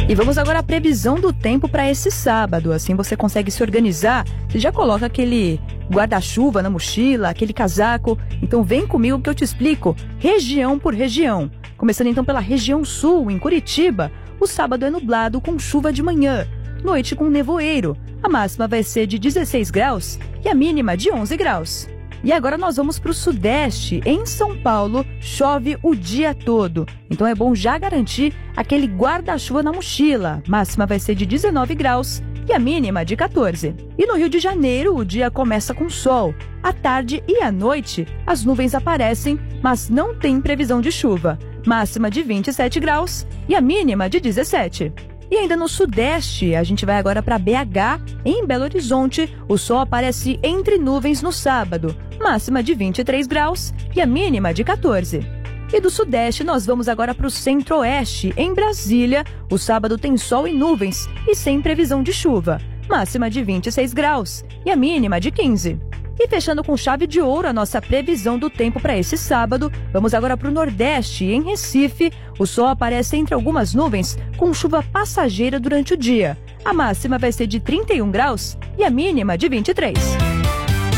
E vamos agora à previsão do tempo para esse sábado. Assim você consegue se organizar. Você já coloca aquele guarda-chuva na mochila, aquele casaco. Então vem comigo que eu te explico região por região. Começando então pela região sul, em Curitiba. O sábado é nublado com chuva de manhã. Noite com nevoeiro. A máxima vai ser de 16 graus e a mínima de 11 graus. E agora nós vamos para o sudeste. Em São Paulo, chove o dia todo. Então é bom já garantir aquele guarda-chuva na mochila. Máxima vai ser de 19 graus e a mínima de 14. E no Rio de Janeiro, o dia começa com sol. À tarde e à noite, as nuvens aparecem, mas não tem previsão de chuva. Máxima de 27 graus e a mínima de 17. E ainda no sudeste, a gente vai agora para BH. Em Belo Horizonte, o sol aparece entre nuvens no sábado. Máxima de 23 graus e a mínima de 14. E do sudeste, nós vamos agora para o centro-oeste. Em Brasília, o sábado tem sol e nuvens e sem previsão de chuva. Máxima de 26 graus e a mínima de 15. E fechando com chave de ouro a nossa previsão do tempo para esse sábado, vamos agora para o Nordeste. Em Recife, o sol aparece entre algumas nuvens com chuva passageira durante o dia. A máxima vai ser de 31 graus e a mínima de 23.